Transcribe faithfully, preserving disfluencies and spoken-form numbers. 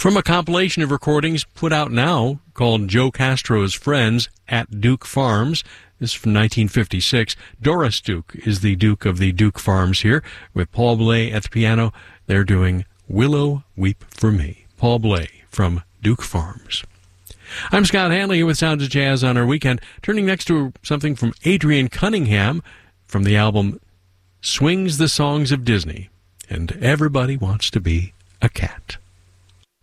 From a compilation of recordings put out now called Joe Castro's Friends at Duke Farms. This is from nineteen fifty-six. Doris Duke is the Duke of the Duke Farms here, with Paul Bley at the piano. They're doing Willow, Weep for Me. Paul Bley from Duke Farms. I'm Scott Hanley here with Sounds of Jazz on our weekend, turning next to something from Adrian Cunningham from the album Swings the Songs of Disney. And Everybody Wants to Be a Cat.